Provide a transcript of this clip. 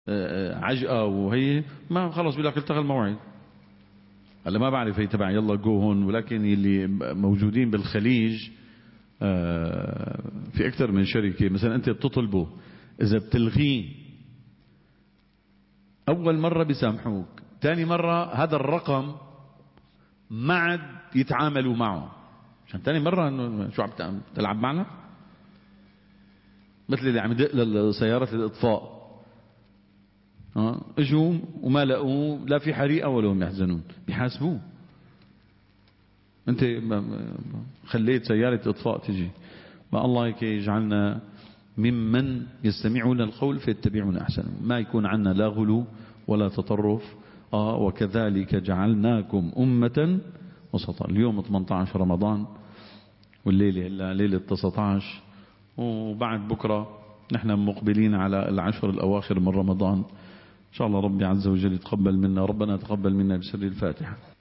عجقة وهي ما خلص بيقول لك التغى الموعد. هلا ما بعرف هي تبع يلا جو هون، ولكن اللي موجودين بالخليج في أكثر من شركة. مثلا أنت بتطلبه، إذا بتلغيه أول مرة بيسامحوك، ثاني مرة هذا الرقم ما عاد يتعاملوا معه، عشان ثاني مرة إنه شو عم تلعب معنا، مثل اللي عم يدق لسيارة الإطفاء. اجوا وما لقوه، لا في حريقة ولا هم يحزنون، بيحاسبوه. انت خليت سيارة اطفاء تجي، ما الله هيك يجعلنا ممن يستمعون القول فيتبعون احسنه، ما يكون عنا لا غلو ولا تطرف. وكذلك جعلناكم أمة وسطا. اليوم 18 رمضان، والليلة ليلة 19، وبعد بكرة نحن مقبلين على العشر الأواخر من رمضان. إن شاء الله ربي عز وجل يتقبل منا. ربنا تقبل منا بسر الفاتحة.